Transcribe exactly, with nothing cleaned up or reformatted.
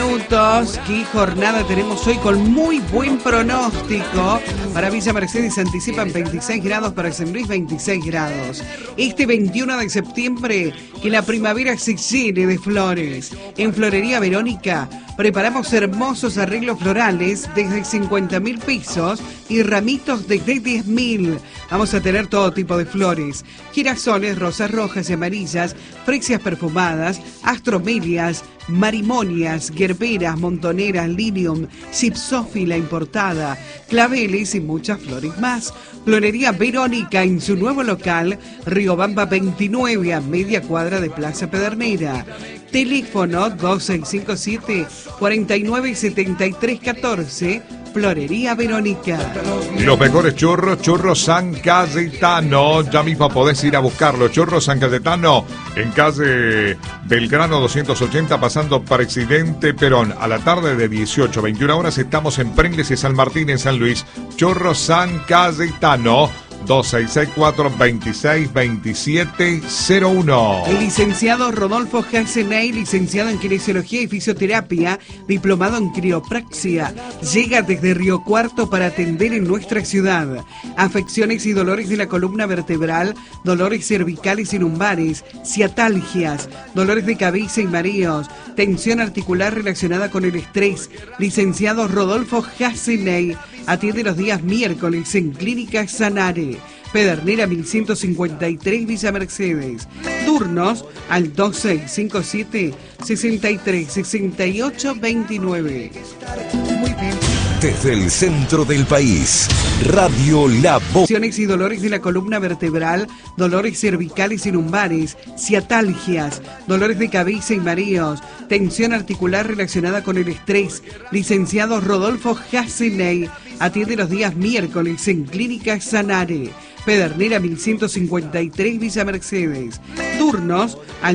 minutos. ¿Qué jornada tenemos hoy con muy buen pronóstico? Para Villa Mercedes anticipan veintiséis grados, para San Luis veintiséis grados. Este veintiuno de septiembre, que la primavera se llene de flores. En Florería Verónica preparamos hermosos arreglos florales desde cincuenta mil pesos y ramitos desde diez mil. Vamos a tener todo tipo de flores: girasoles, rosas rojas y amarillas, fresias perfumadas, astromelias, marimonias, gerberas, montoneras, lilium, gipsófila importada, claveles y muchas flores más. Florería Verónica en su nuevo local, Riobamba veintinueve, a media cuadra de Plaza Pedernera. Teléfono dos seis cinco siete, cuatro nueve siete tres uno cuatro. Florería Verónica. Los mejores churros, churros San Cayetano. Ya mismo podés ir a buscarlo. Churros San Cayetano en calle Belgrano doscientos ochenta, pasando Presidente Perón. A la tarde de dieciocho a veintiuna horas estamos en Pringles y San Martín en San Luis. Churros San Cayetano. dos seis seis cuatro, veintiséis veintisiete cero uno. El licenciado Rodolfo Hassenay, licenciado en Kinesiología y Fisioterapia, diplomado en Criopraxia, llega desde Río Cuarto para atender en nuestra ciudad. Afecciones y dolores de la columna vertebral, dolores cervicales y lumbares, ciatalgias, dolores de cabeza y mareos, tensión articular relacionada con el estrés. Licenciado Rodolfo Hassenay atiende los días miércoles en Clínica Sanare, Pedernera mil ciento cincuenta y tres, Villa Mercedes. Turnos al dos seis cinco siete, sesenta y tres, sesenta y ocho veintinueve. Muy bien. Desde el centro del país, Radio La Voz. Afecciones y dolores de la columna vertebral, dolores cervicales y lumbares, ciatalgias, dolores de cabeza y mareos, tensión articular relacionada con el estrés. Licenciado Rodolfo Hassenay atiende los días miércoles en Clínica Sanare, Pedernera mil ciento cincuenta y tres, Villa Mercedes. Turnos al